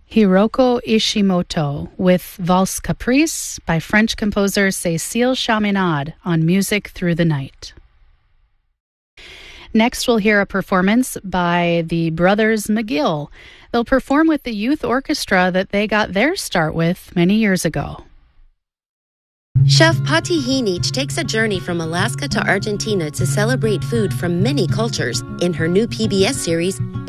Hiroko Ishimoto with Valse Caprice by French composer Cécile Chaminade on Music Through the Night. Next, we'll hear a performance by the Brothers McGill. They'll perform with the youth orchestra that they got their start with many years ago. Chef Pati Hinich takes a journey from Alaska to Argentina to celebrate food from many cultures in her new PBS series,